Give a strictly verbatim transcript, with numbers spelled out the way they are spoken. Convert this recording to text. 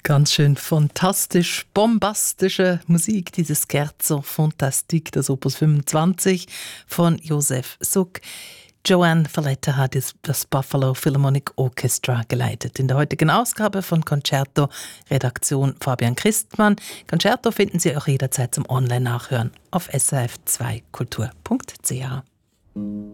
Ganz schön fantastisch, bombastische Musik, dieses Scherzo Fantastique, das Opus fünfundzwanzig von Josef Suk. Joanne Valletta hat das Buffalo Philharmonic Orchestra geleitet. In der heutigen Ausgabe von Concerto, Redaktion Fabian Christmann. Concerto finden Sie auch jederzeit zum Online-Nachhören auf s r f zwei kultur punkt c h.